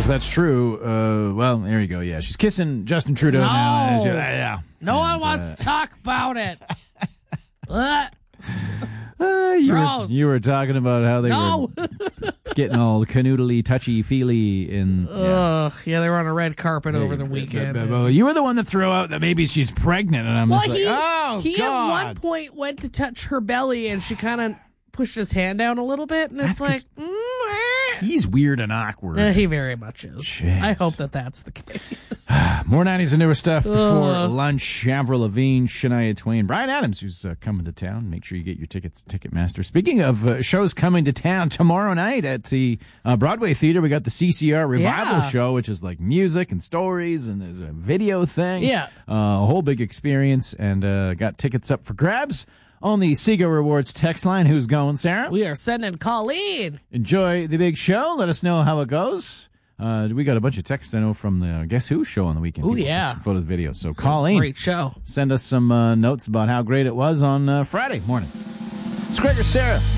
that's true, well, there you go. Yeah, she's kissing Justin Trudeau now. Yeah. No one wants to talk about it. You were talking about how they were getting all canoodly, touchy-feely in... Yeah, they were on a red carpet over the weekend. You were the one that threw out that maybe she's pregnant, and I'm just like, he God. At one point went to touch her belly, and she kind of pushed his hand down a little bit, and it's like... He's weird and awkward. He very much is. Jeez. I hope that's the case. More 90s and newer stuff before lunch. Avril Lavigne, Shania Twain, Bryan Adams, who's coming to town. Make sure you get your tickets at Ticketmaster. Speaking of shows coming to town, tomorrow night at the Broadway Theater, we got the CCR Revival Show, which is like music and stories, and there's a video thing. Yeah. A whole big experience, and got tickets up for grabs on the Sega Rewards text line. Who's going, Sarah? We are sending Colleen. Enjoy the big show. Let us know how it goes. We got a bunch of texts, I know, from the Guess Who show on the weekend. Oh, yeah. Some photos, videos. So Colleen, great show. Send us some notes about how great it was on Friday morning. It's Greg or Sarah.